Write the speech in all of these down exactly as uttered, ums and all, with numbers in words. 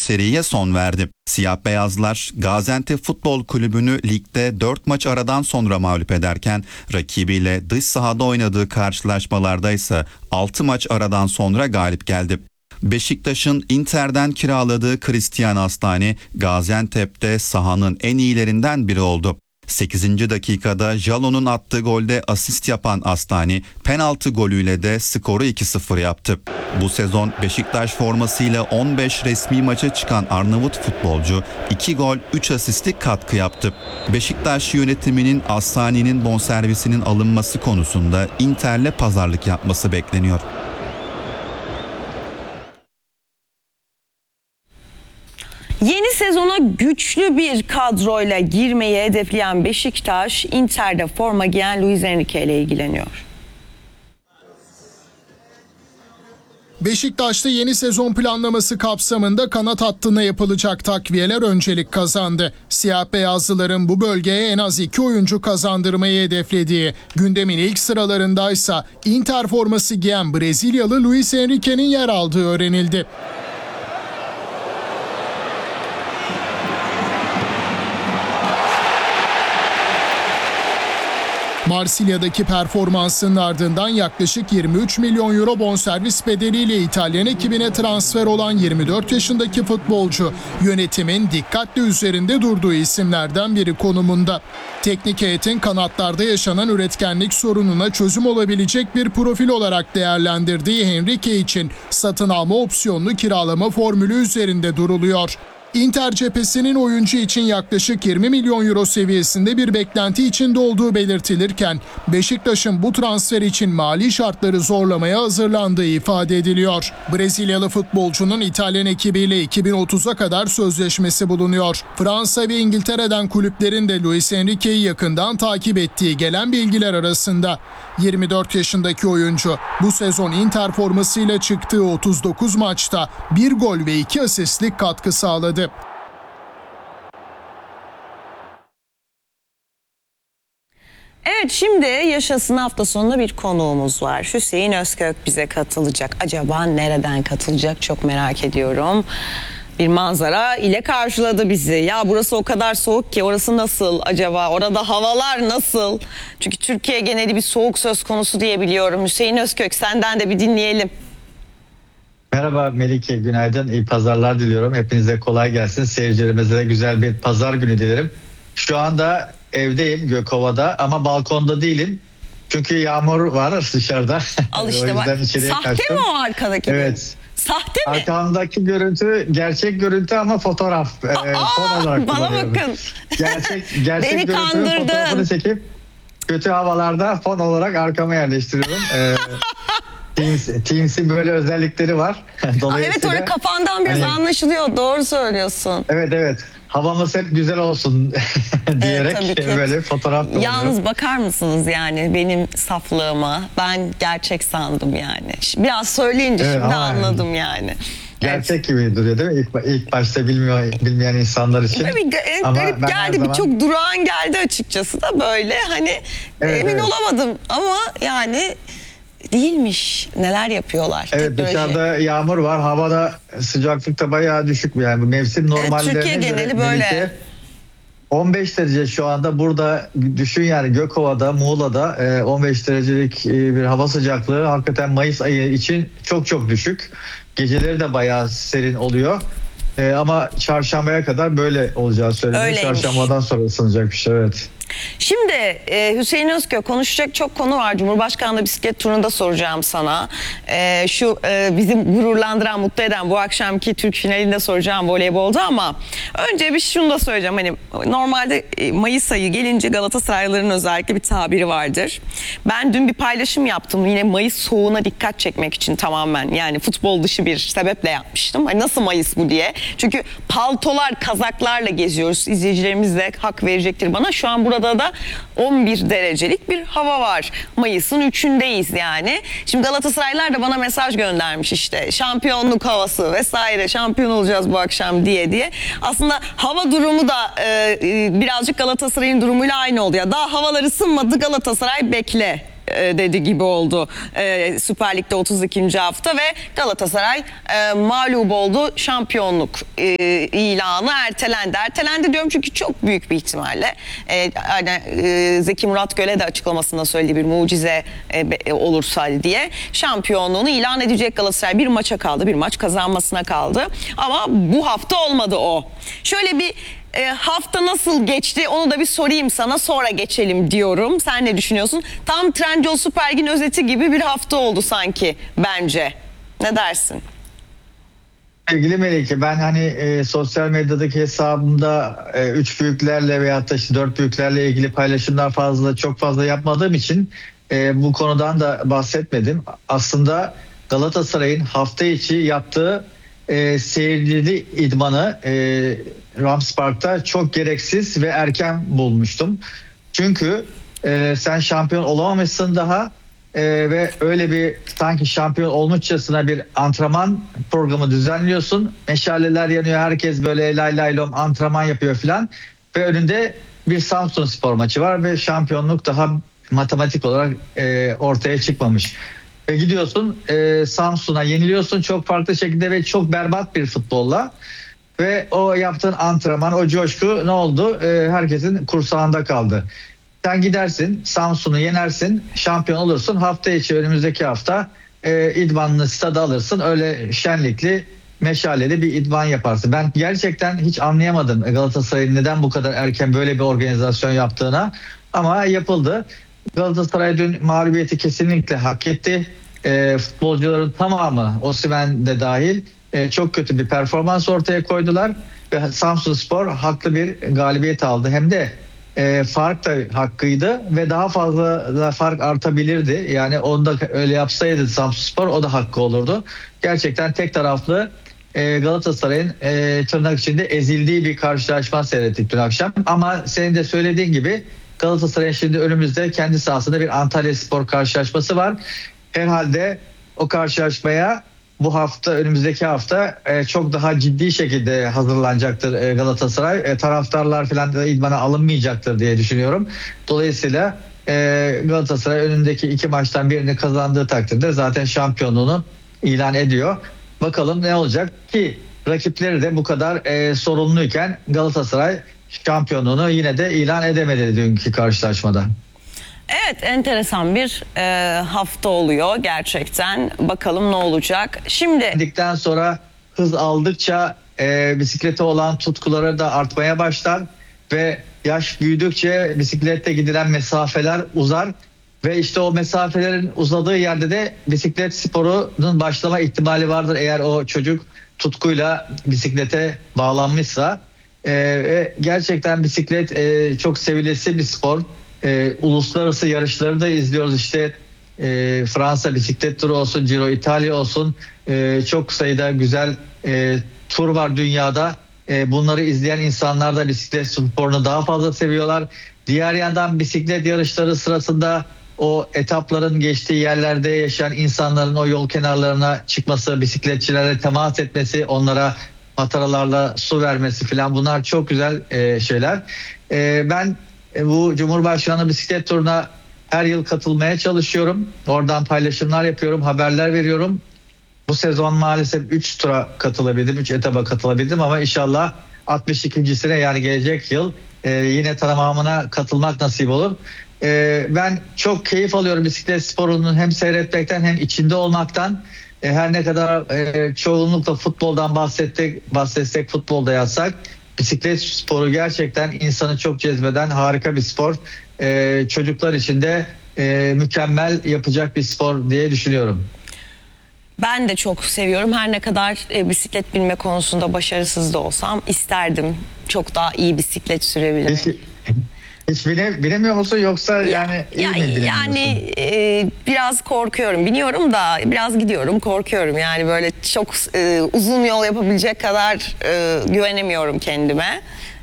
seriye son verdi. Siyah beyazlar Gaziantep Futbol Kulübü'nü ligde dört maç aradan sonra mağlup ederken rakibiyle dış sahada oynadığı karşılaşmalarda ise altı maç aradan sonra galip geldi. Beşiktaş'ın Inter'den kiraladığı Christian Astani Gaziantep'te sahanın en iyilerinden biri oldu. sekizinci dakikada Jalon'un attığı golde asist yapan Astani penaltı golüyle de skoru iki sıfır yaptı. Bu sezon Beşiktaş formasıyla on beş resmi maça çıkan Arnavut futbolcu iki gol üç asistlik katkı yaptı. Beşiktaş yönetiminin Astani'nin bonservisinin alınması konusunda Inter'le pazarlık yapması bekleniyor. Yeni sezona güçlü bir kadroyla girmeyi hedefleyen Beşiktaş, Inter'de forma giyen Luis Enrique ile ilgileniyor. Beşiktaş'ta yeni sezon planlaması kapsamında kanat hattına yapılacak takviyeler öncelik kazandı. Siyah beyazlıların bu bölgeye en az iki oyuncu kazandırmayı hedeflediği, gündemin ilk sıralarındaysa Inter forması giyen Brezilyalı Luis Enrique'nin yer aldığı öğrenildi. Marsilya'daki performansının ardından yaklaşık yirmi üç milyon euro bonservis bedeliyle İtalyan ekibine transfer olan yirmi dört yaşındaki futbolcu yönetimin dikkatli üzerinde durduğu isimlerden biri konumunda. Teknik heyetin kanatlarda yaşanan üretkenlik sorununa çözüm olabilecek bir profil olarak değerlendirdiği Enrique için satın alma opsiyonlu kiralama formülü üzerinde duruluyor. Inter cephesinin oyuncu için yaklaşık yirmi milyon euro seviyesinde bir beklenti içinde olduğu belirtilirken Beşiktaş'ın bu transfer için mali şartları zorlamaya hazırlandığı ifade ediliyor. Brezilyalı futbolcunun İtalyan ekibiyle iki bin otuza kadar sözleşmesi bulunuyor. Fransa ve İngiltere'den kulüplerin de Luis Enrique'yi yakından takip ettiği gelen bilgiler arasında. yirmi dört yaşındaki oyuncu bu sezon Inter formasıyla çıktığı otuz dokuz maçta bir gol ve iki asistlik katkı sağladı. Evet, şimdi Yaşasın hafta sonunda bir konuğumuz var. Hüseyin Özkök bize katılacak. Acaba nereden katılacak çok merak ediyorum. Bir manzara ile karşıladı bizi. Ya burası o kadar soğuk ki, orası nasıl acaba? Orada havalar nasıl? Çünkü Türkiye geneli bir soğuk söz konusu diye biliyorum. Hüseyin Özkök, senden de bir dinleyelim. Merhaba Melike, günaydın. İyi pazarlar diliyorum. Hepinize kolay gelsin. Seyircilerimize de güzel bir pazar günü dilerim. Şu anda evdeyim Gökova'da ama balkonda değilim. Çünkü yağmur var dışarıda. Al işte bak. Sahte kaçtım. Mi o arkadaki? Evet. Sahte mi? Arkamdaki görüntü gerçek görüntü ama fotoğraf. Aa, e, fon olarak bana bakın. Gerçek, gerçek Beni görüntünün fotoğrafını çekip kötü havalarda fon olarak arkama yerleştiriyorum. Ee, Teams, Teams'in böyle özellikleri var. Evet, orada kafandan biraz hani, anlaşılıyor. Doğru söylüyorsun. Evet evet. Havamız hep güzel olsun diyerek evet, böyle fotoğraf da Yalnız oluyor. Bakar mısınız yani benim saflığıma? Ben gerçek sandım yani. Biraz söyleyince evet, şimdi anladım yani. Gerçek evet. gibi duruyor değil mi? İlk, ilk başta bilmiyor, bilmeyen insanlar için. Tabii garip geldi. Zaman... Çok durağan geldi açıkçası da böyle hani evet, emin evet. olamadım ama yani değilmiş. Neler yapıyorlar? Evet, teknoloji. Dışarıda yağmur var. Havada sıcaklık da bayağı düşük. Yani bu mevsim normallerine Türkiye geneli böyle. on beş derece şu anda burada, düşün yani Gökova'da, Muğla'da on beş derecelik bir hava sıcaklığı hakikaten Mayıs ayı için çok çok düşük. Geceleri de bayağı serin oluyor. Ama çarşambaya kadar böyle olacağı söyleniyor. Çarşambadan sonra ısınacak bir şey, evet. Şimdi e, Hüseyin Özkök, konuşacak çok konu var. Cumhurbaşkanlığı bisiklet turunda soracağım sana. E, şu e, bizim gururlandıran, mutlu eden bu akşamki Türk finalinde soracağım voleybolda ama önce bir şunu da söyleyeceğim. Hani normalde e, Mayıs ayı gelince Galatasaraylıların özellikle bir tabiri vardır. Ben dün bir paylaşım yaptım. Yine Mayıs soğuğuna dikkat çekmek için tamamen, yani futbol dışı bir sebeple yapmıştım. Hani nasıl Mayıs bu diye. Çünkü paltolar, kazaklarla geziyoruz. İzleyicilerimiz de hak verecektir bana. Şu an burada Burada da on bir derecelik bir hava var. Mayıs'ın üçündeyiz yani. Şimdi Galatasaraylılar da bana mesaj göndermiş, işte şampiyonluk havası vesaire, şampiyon olacağız bu akşam diye diye. Aslında hava durumu da e, birazcık Galatasaray'ın durumuyla aynı oldu. Ya daha havalar ısınmadı, Galatasaray bekle e, dedi gibi oldu e, Süper Lig'de otuz ikinci hafta ve Galatasaray e, mağlup oldu. Şampiyonluk e, ilanı ertelendi. Ertelendi diyorum çünkü çok büyük bir ihtimalle e, hani, e, Zeki Murat Göle de açıklamasında söylediği bir mucize e, be, e, olursa diye şampiyonluğunu ilan edecek Galatasaray. Bir maça kaldı, bir maç kazanmasına kaldı ama bu hafta olmadı o. Şöyle bir e, hafta nasıl geçti onu da bir sorayım sana, sonra geçelim diyorum. Sen ne düşünüyorsun? Tam Trendyol Süper Lig'in özeti gibi bir hafta oldu sanki bence. Ne dersin? Sevgili Melike, ben hani e, sosyal medyadaki hesabımda e, üç büyüklerle veyahut da işte dört büyüklerle ilgili paylaşımlar fazla çok fazla yapmadığım için e, bu konudan da bahsetmedim. Aslında Galatasaray'ın hafta içi yaptığı e, seyircili idmanı e, Rams Park'ta çok gereksiz ve erken bulmuştum. Çünkü e, sen şampiyon olamamışsın daha. Ee, ve öyle bir sanki şampiyon olmuşçasına bir antrenman programı düzenliyorsun. Meşaleler yanıyor, herkes böyle lay lay lom antrenman yapıyor filan. Ve önünde bir Samsunspor maçı var ve şampiyonluk daha matematik olarak e, ortaya çıkmamış. Ve gidiyorsun e, Samsun'a yeniliyorsun çok farklı şekilde ve çok berbat bir futbolla. Ve o yaptığın antrenman, o coşku ne oldu? E, herkesin kursağında kaldı. Sen gidersin, Samsun'u yenersin, şampiyon olursun. Hafta içi önümüzdeki hafta e, idmanını stada alırsın. Öyle şenlikli, meşaleli bir idman yaparsın. Ben gerçekten hiç anlayamadım Galatasaray'ın neden bu kadar erken böyle bir organizasyon yaptığına. Ama yapıldı. Galatasaray dün mağlubiyeti kesinlikle hak etti. E, futbolcuların tamamı, Osimhen de dahil, e, çok kötü bir performans ortaya koydular. Ve Samsunspor haklı bir galibiyet aldı. Hem de E, fark da hakkıydı ve daha fazla da fark artabilirdi. Yani onu da öyle yapsaydı Samsunspor o da hakkı olurdu. Gerçekten tek taraflı e, Galatasaray'ın e, tırnak içinde ezildiği bir karşılaşma seyrettik dün akşam. Ama senin de söylediğin gibi Galatasaray'ın şimdi önümüzde kendi sahasında bir Antalyaspor karşılaşması var. Herhalde o karşılaşmaya bu hafta, önümüzdeki hafta e, çok daha ciddi şekilde hazırlanacaktır e, Galatasaray. E, taraftarlar falan da idmana alınmayacaktır diye düşünüyorum. Dolayısıyla e, Galatasaray önündeki iki maçtan birini kazandığı takdirde zaten şampiyonluğunu ilan ediyor. Bakalım ne olacak ki rakipleri de bu kadar e, sorumluyken Galatasaray şampiyonluğunu yine de ilan edemedi dünkü karşılaşmada. Evet, enteresan bir e, hafta oluyor gerçekten. Bakalım ne olacak. Şimdi Dikten sonra hız aldıkça e, bisiklete olan tutkuları da artmaya başlar ve yaş büyüdükçe bisiklette gidilen mesafeler uzar ve işte o mesafelerin uzadığı yerde de bisiklet sporunun başlama ihtimali vardır eğer o çocuk tutkuyla bisiklete bağlanmışsa. E, ve gerçekten bisiklet e, çok sevilesi bir spor. E, uluslararası yarışları da izliyoruz işte e, Fransa bisiklet turu olsun, Giro İtalya olsun, e, çok sayıda güzel e, tur var dünyada. E, bunları izleyen insanlar da bisiklet sporunu daha fazla seviyorlar. Diğer yandan bisiklet yarışları sırasında o etapların geçtiği yerlerde yaşayan insanların o yol kenarlarına çıkması, bisikletçilerle temas etmesi, onlara mataralarla su vermesi falan, bunlar çok güzel e, şeyler. E, ben bu Cumhurbaşkanı bisiklet turuna her yıl katılmaya çalışıyorum. Oradan paylaşımlar yapıyorum, haberler veriyorum. Bu sezon maalesef üç tura katılabildim, üç etaba katılabildim ama inşallah altmış ikincisine yani gelecek yıl e, yine tamamına katılmak nasip olur. E, ben çok keyif alıyorum bisiklet sporunun hem seyretmekten hem içinde olmaktan. E, her ne kadar e, çoğunlukla futboldan bahsettik, bahsetsek, futbolda yazsak, bisiklet sporu gerçekten insanı çok cezbeden harika bir spor. Ee, çocuklar için de e, mükemmel yapacak bir spor diye düşünüyorum. ben de çok seviyorum. Her ne kadar e, bisiklet binme konusunda başarısız da olsam isterdim çok daha iyi bisiklet sürebilmek. Hiç, hiç bine, binemiyor musun yoksa yani iyi Ya, mi binemiyorsun? yani e, biraz korkuyorum. Biniyorum da biraz gidiyorum, korkuyorum. Yani böyle çok e, uzun yol yapabilecek kadar e, güvenemiyorum kendime.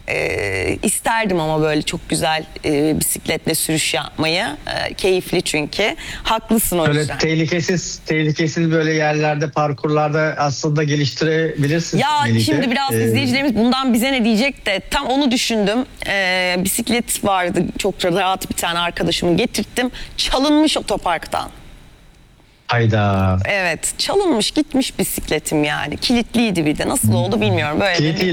E, isterdim ama böyle çok güzel e, bisikletle sürüş yapmayı. E, keyifli çünkü. Haklısın o Böyle yüzden. tehlikesiz tehlikesiz böyle yerlerde, parkurlarda aslında geliştirebilirsiniz. Ya Melike. şimdi biraz Ee, izleyicilerimiz bundan bize ne diyecek de tam onu düşündüm. Ee, bisiklet vardı, çok rahat bir tane arkadaşımı getirttim. Çalınmış otoparktan. Hayda. Evet, çalınmış gitmiş bisikletim yani. Kilitliydi bir de. Nasıl oldu bilmiyorum. Böyle Kilitli